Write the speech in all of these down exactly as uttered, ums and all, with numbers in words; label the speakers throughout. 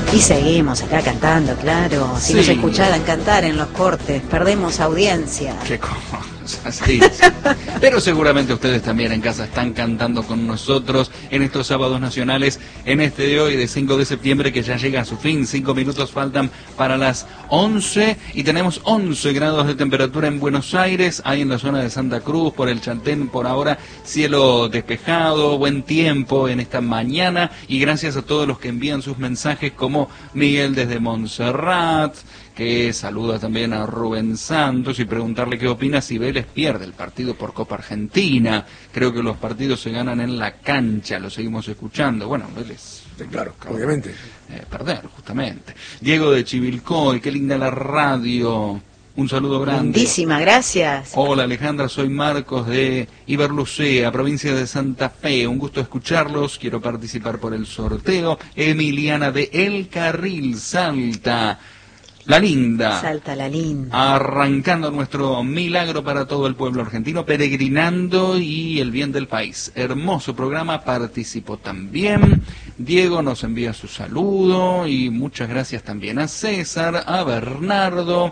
Speaker 1: Y seguimos acá cantando, claro. Si
Speaker 2: Sí.
Speaker 1: nos escucharan cantar en los cortes, perdemos audiencia.
Speaker 2: Qué cosa, sí, sí. Pero seguramente ustedes también en casa están cantando con nosotros en estos sábados nacionales, en este de hoy de cinco de septiembre que ya llega a su fin. Cinco minutos faltan para las once y tenemos once grados de temperatura en Buenos Aires, ahí en la zona de Santa Cruz, por el Chaltén, por ahora cielo despejado, buen tiempo en esta mañana, y gracias a todos los que envían sus mensajes, como Miguel desde Montserrat, que saluda también a Rubén Santos, y preguntarle qué opina si Vélez pierde el partido por Copa Argentina. Creo que los partidos se ganan en la cancha, lo seguimos escuchando. Bueno, Vélez...
Speaker 3: Sí, claro, obviamente.
Speaker 2: Eh, perder, justamente. Diego de Chivilcoy, qué linda la radio. Un saludo grande.
Speaker 1: Lindísima, gracias.
Speaker 2: Hola Alejandra, soy Marcos de Iberlucea, provincia de Santa Fe. Un gusto escucharlos, quiero participar por el sorteo. Emiliana de El Carril, Salta. La linda.
Speaker 1: Salta la linda.
Speaker 2: Arrancando nuestro milagro para todo el pueblo argentino, peregrinando y el bien del país. Hermoso programa, participó también. Diego nos envía su saludo y muchas gracias también a César, a Bernardo,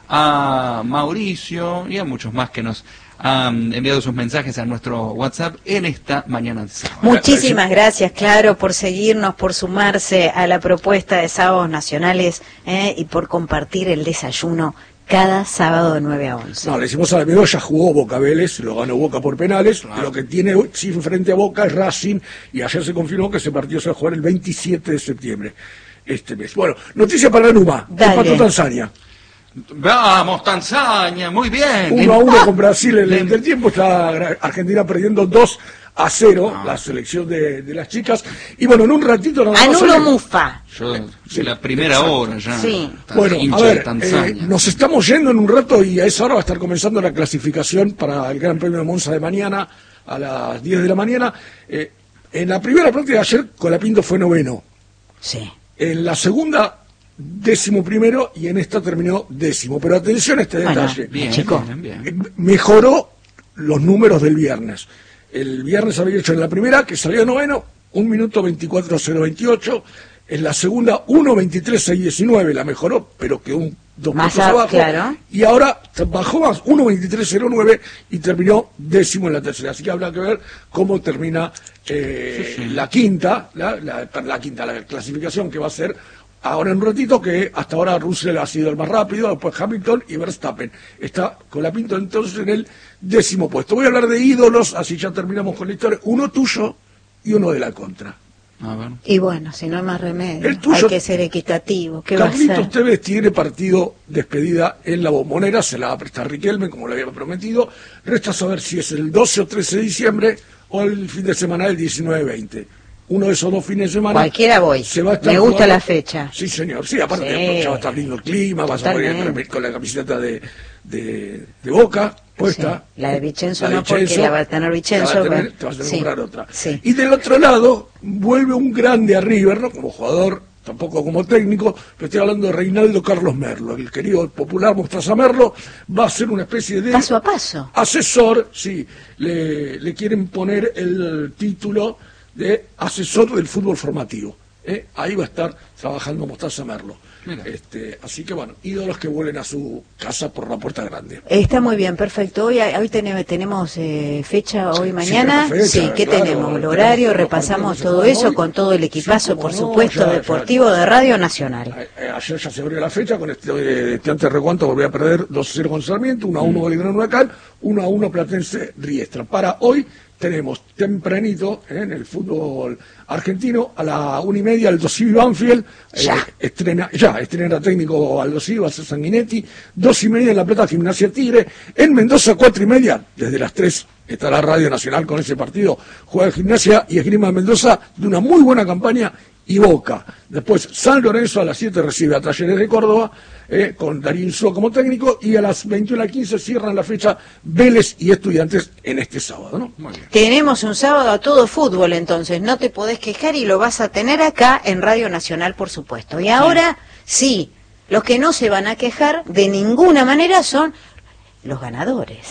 Speaker 2: a Mauricio y a muchos más que nos han enviado sus mensajes a nuestro WhatsApp en esta mañana de sábado.
Speaker 1: Muchísimas gracias, claro, por seguirnos, por sumarse a la propuesta de Sábados Nacionales eh, y por compartir el desayuno cada sábado de nueve a once.
Speaker 3: No, le decimos al amigo, ya jugó Boca Vélez, lo ganó Boca por penales,
Speaker 2: Claro.
Speaker 3: lo que tiene sí frente a Boca es Racing, y ayer se confirmó que ese partido se va a jugar el veintisiete de septiembre, este mes. Bueno, noticia para Numa,
Speaker 1: Dale.
Speaker 3: empató Tanzania.
Speaker 2: Vamos, Tanzania, muy bien.
Speaker 3: Uno a uno
Speaker 2: ¡Ah!
Speaker 3: con Brasil en el
Speaker 2: Le-
Speaker 3: del tiempo, está Argentina perdiendo dos a cero,
Speaker 2: Ah.
Speaker 3: la selección de, de las chicas. Y bueno, en un ratito... nos vamos a
Speaker 1: Anulo
Speaker 3: ver-
Speaker 1: Mufa.
Speaker 2: Yo,
Speaker 3: Sí,
Speaker 2: la primera
Speaker 3: exacto.
Speaker 2: hora ya.
Speaker 1: Sí.
Speaker 2: tan
Speaker 3: Bueno,
Speaker 2: hincha
Speaker 3: a
Speaker 2: de
Speaker 3: ver,
Speaker 2: Tanzania.
Speaker 3: eh, nos estamos yendo en un rato y a esa hora va a estar comenzando la clasificación para el Gran Premio de Monza de mañana a las diez de la mañana. Eh, en la primera práctica de ayer, Colapinto fue noveno.
Speaker 1: Sí.
Speaker 3: En la segunda, décimo primero, y en esta terminó décimo. Pero atención a este
Speaker 1: Bueno,
Speaker 3: detalle.
Speaker 2: Bien,
Speaker 1: chico.
Speaker 2: bien, bien.
Speaker 3: Eh, Mejoró los números del viernes. El viernes había hecho en la primera, que salió noveno, un minuto veinticuatro cero veintiocho. En la segunda, uno veintitrés seis diecinueve, la mejoró, pero que un dos
Speaker 1: Más
Speaker 3: puntos
Speaker 1: a-
Speaker 3: abajo.
Speaker 1: claro.
Speaker 3: Y ahora bajó más, uno veintitrés cero nueve, y terminó décimo en la tercera. Así que habrá que ver cómo termina eh,
Speaker 2: Sí, sí.
Speaker 3: la quinta, la, la, la quinta, la clasificación que va a ser ahora en un ratito, que hasta ahora Russell ha sido el más rápido, después Hamilton y Verstappen. Está Colapinto entonces en el décimo puesto. Voy a hablar de ídolos, así ya terminamos con la historia. Uno tuyo y uno de la contra.
Speaker 2: A ver.
Speaker 1: Y bueno, si no hay más remedio,
Speaker 3: El tuyo-
Speaker 1: hay que ser equitativo. ¿Qué va a
Speaker 3: Carlitos
Speaker 1: ser?
Speaker 3: Tevez tiene partido despedida en la Bombonera, se la va a prestar Riquelme, como le había prometido. Resta saber si es el doce o trece de diciembre o el fin de semana del diecinueve veinte. Uno de esos dos fines de semana.
Speaker 1: Cualquiera voy.
Speaker 3: Se va a estar
Speaker 1: Me gusta
Speaker 3: jugando-
Speaker 1: la fecha.
Speaker 3: Sí, señor. Sí, aparte
Speaker 1: Sí.
Speaker 3: ya va a estar lindo el clima, vas a poder
Speaker 1: Totalmente.
Speaker 3: ir con la camiseta de, de, de Boca puesta.
Speaker 1: Sí. La de Vicenzo
Speaker 3: La de
Speaker 1: no, porque
Speaker 3: Vicenzo.
Speaker 1: la va a tener Vicenzo,
Speaker 3: Te vas a tener,
Speaker 1: pero-
Speaker 3: te vas a tener
Speaker 1: sí.
Speaker 3: que comprar otra.
Speaker 1: Sí.
Speaker 3: Y del otro lado, vuelve un grande a River, ¿no? Como jugador, tampoco como técnico, pero estoy hablando de Reinaldo Carlos Merlo, el querido popular Mostaza Merlo, va a ser una especie de
Speaker 1: Paso a paso.
Speaker 3: asesor, sí, le, le quieren poner el título de asesor del fútbol formativo. ¿eh? Ahí va a estar trabajando Mostaza Merlo.
Speaker 2: Mira.
Speaker 3: Este, así que bueno, ídolos que vuelen a su casa por la puerta grande.
Speaker 1: Está muy bien, perfecto. Hoy, hoy tenemos, tenemos eh, fecha, hoy, mañana.
Speaker 3: tenemos fecha,
Speaker 1: Sí, ¿qué
Speaker 3: claro,
Speaker 1: tenemos? El
Speaker 3: tenemos
Speaker 1: horario,
Speaker 3: los
Speaker 1: repasamos
Speaker 3: partidos que
Speaker 1: todo
Speaker 3: se
Speaker 1: eso
Speaker 3: juegan hoy.
Speaker 1: con todo el equipazo,
Speaker 3: Sí,
Speaker 1: por
Speaker 3: cómo no,
Speaker 1: supuesto,
Speaker 3: ya, ya.
Speaker 1: deportivo de Radio Nacional.
Speaker 3: Eh, eh, Ayer ya se abrió la fecha con este, eh, este antes recuento, volvió a perder dos a cero con Sarmiento, uno a uno Belgrano Huracán, uno a uno Platense Riestra. Para hoy tenemos tempranito eh, en el fútbol argentino a la una y media Aldo Civi Banfield, eh,
Speaker 1: Ya.
Speaker 3: estrena, ya, estrena técnico Aldo Civi, va a ser Sanguinetti, dos y media en La Plata Gimnasia Tigre, en Mendoza cuatro y media, desde las tres estará Radio Nacional con ese partido, juega Gimnasia y Esgrima de Mendoza de una muy buena campaña, y Boca. Después San Lorenzo a las siete recibe a Talleres de Córdoba, eh, con Darín Insúa como técnico, y a las veintiuna quince cierran la fecha Vélez y Estudiantes en este sábado, ¿no?
Speaker 2: Muy bien.
Speaker 1: Tenemos un sábado a todo fútbol, entonces no te podés quejar y lo vas a tener acá en Radio Nacional, por supuesto. Y ahora, sí, los que no se van a quejar de ninguna manera son los ganadores.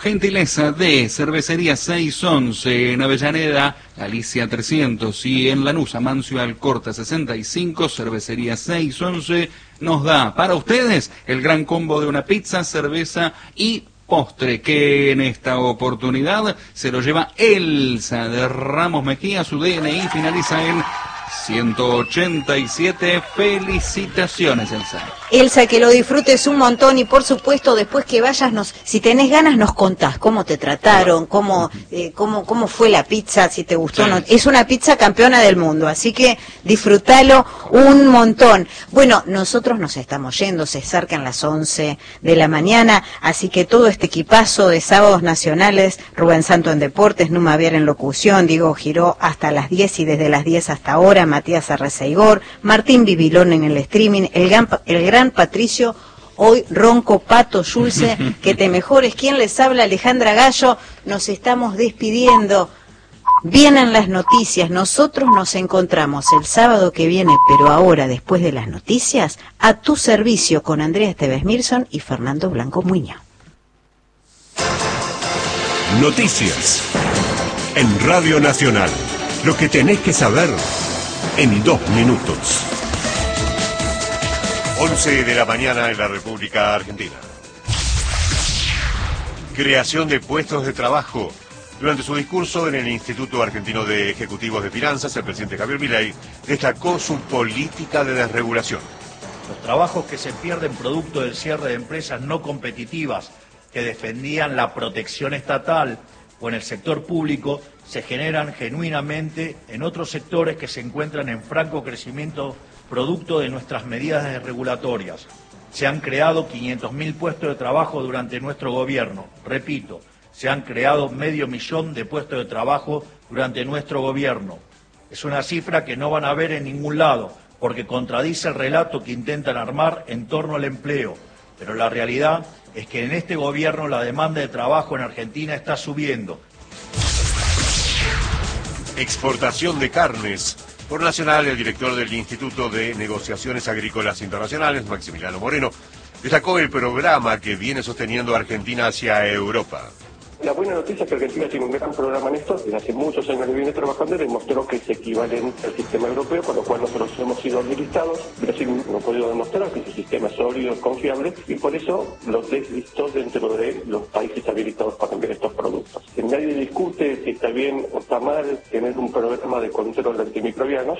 Speaker 2: Gentileza de Cervecería seiscientos once en Avellaneda, Galicia trescientos, y en Lanús, Amancio Alcorta sesenta y cinco, Cervecería seiscientos once nos da para ustedes el gran combo de una pizza, cerveza y postre, que en esta oportunidad se lo lleva Elsa de Ramos Mejía. Su D N I finaliza en ciento ochenta y siete. Felicitaciones, Elsa.
Speaker 1: Elsa, que lo disfrutes un montón, y por supuesto después que vayas, nos, si tenés ganas nos contás cómo te trataron, cómo eh, cómo cómo fue la pizza, si te gustó o no. Es una pizza campeona del mundo, así que disfrútalo un montón. Bueno, nosotros nos estamos yendo, se acercan las once de la mañana, así que todo este equipazo de Sábados Nacionales, Rubén Santo en Deportes, Numa Viar en Locución, Diego Giró hasta las diez y desde las diez hasta ahora, Matías Arreceigor, Martín Bibilón en el streaming, el gran, el gran Patricio, hoy ronco, Pato Yulce, que te mejores. ¿Quién les habla? Alejandra Gallo. Nos estamos despidiendo. Vienen las noticias. Nosotros nos encontramos el sábado que viene, pero ahora, después de las noticias, a tu servicio con Andrea Esteves Mirson y Fernando Blanco Muñoz.
Speaker 4: Noticias en Radio Nacional. Lo que tenés que saber en dos minutos. once de la mañana en la República Argentina. Creación de puestos de trabajo. Durante su discurso en el Instituto Argentino de Ejecutivos de Finanzas, el presidente Javier Milei destacó su política de desregulación.
Speaker 5: Los trabajos que se pierden producto del cierre de empresas no competitivas que defendían la protección estatal o en el sector público se generan genuinamente en otros sectores que se encuentran en franco crecimiento producto de nuestras medidas regulatorias. Se han creado quinientos mil puestos de trabajo durante nuestro gobierno. Repito, se han creado medio millón de puestos de trabajo durante nuestro gobierno. Es una cifra que no van a ver en ningún lado, porque contradice el relato que intentan armar en torno al empleo. Pero la realidad es que en este gobierno la demanda de trabajo en Argentina está subiendo.
Speaker 4: Exportación de carnes. Por Nacional, el director del Instituto de Negociaciones Agrícolas Internacionales, Maximiliano Moreno, destacó el programa que viene sosteniendo Argentina hacia Europa.
Speaker 6: La buena noticia es que Argentina tiene un gran programa en esto, desde hace muchos años que viene trabajando y demostró que es equivalente al sistema europeo, con lo cual nosotros hemos sido habilitados. Brasil no ha podido demostrar que su sistema es sólido, es confiable, y por eso los deslistó dentro de los países habilitados para enviar estos productos. Que nadie discute si está bien o está mal tener un programa de control de antimicrobianos.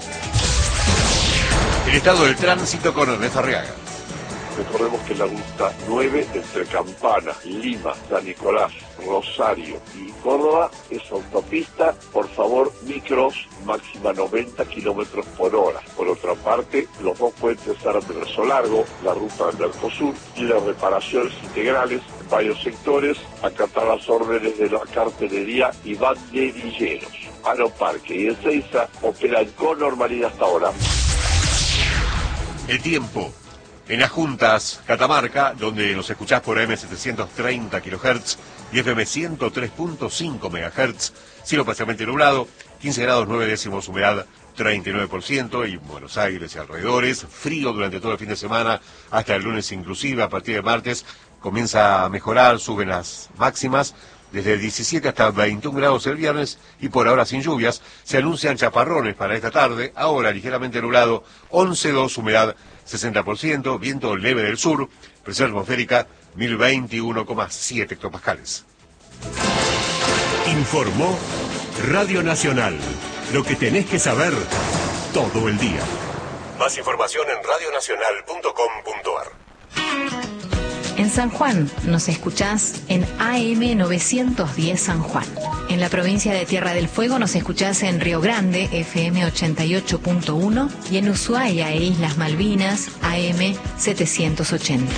Speaker 4: El estado del tránsito con Ernesto Arriaga.
Speaker 7: Recordemos que la ruta nueve entre Campana, Lima, San Nicolás, Rosario y Córdoba es autopista, por favor, micros, máxima noventa kilómetros por hora. Por otra parte, los dos puentes Zárate-Verso Largo, la ruta del Mercosur y las reparaciones integrales en varios sectores, acatar las órdenes de la cartelería y banderilleros. Aeroparque y Ezeiza operan con normalidad hasta ahora.
Speaker 4: El tiempo. En las Juntas, Catamarca, donde nos escuchás por A M setecientos treinta kilohertz y F M ciento tres punto cinco megahertz, cielo parcialmente nublado, quince grados nueve décimos, humedad treinta y nueve por ciento, y Buenos Aires y alrededores, frío durante todo el fin de semana, hasta el lunes inclusive. A partir de martes comienza a mejorar, suben las máximas, desde diecisiete hasta veintiún grados el viernes, y por ahora sin lluvias. Se anuncian chaparrones para esta tarde, ahora ligeramente nublado, once coma dos, humedad sesenta por ciento, viento leve del sur, presión atmosférica mil veintiuno coma siete hectopascales. Informó Radio Nacional. Lo que tenés que saber todo el día. Más información en radio nacional punto com punto a r.
Speaker 8: En San Juan nos escuchás en A M novecientos diez San Juan. En la provincia de Tierra del Fuego nos escuchás en Río Grande, F M ochenta y ocho punto uno, y en Ushuaia e Islas Malvinas, A M setecientos ochenta.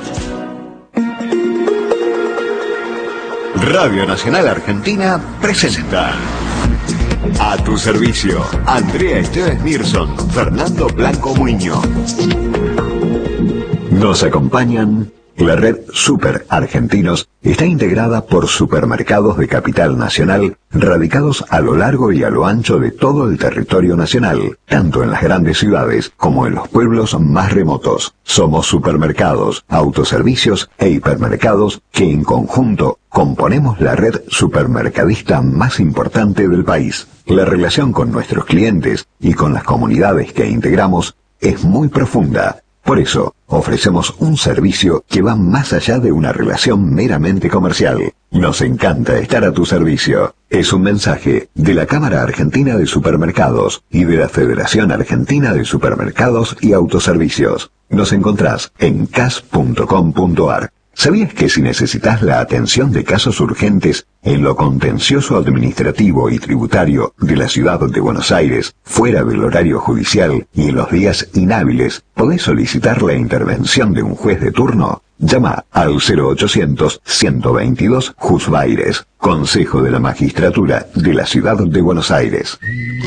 Speaker 9: Radio Nacional Argentina presenta A tu servicio, Andrea Esteves Mirson, Fernando Blanco Muñoz. Nos acompañan La red Super Argentinos está integrada por supermercados de capital nacional radicados a lo largo y a lo ancho de todo el territorio nacional, tanto en las grandes ciudades como en los pueblos más remotos. Somos supermercados, autoservicios e hipermercados que en conjunto componemos la red supermercadista más importante del país. La relación con nuestros clientes y con las comunidades que integramos es muy profunda. Por eso, ofrecemos un servicio que va más allá de una relación meramente comercial. Nos encanta estar a tu servicio. Es un mensaje de la Cámara Argentina de Supermercados y de la Federación Argentina de Supermercados y Autoservicios. Nos encontrás en c a s punto com punto a r. ¿Sabías que si necesitas la atención de casos urgentes en lo contencioso administrativo y tributario de la ciudad de Buenos Aires, fuera del horario judicial y en los días inhábiles, podés solicitar la intervención de un juez de turno? Llama al cero ochocientos, ciento veintidós, Juzbaires, Consejo de la Magistratura de la ciudad de Buenos Aires.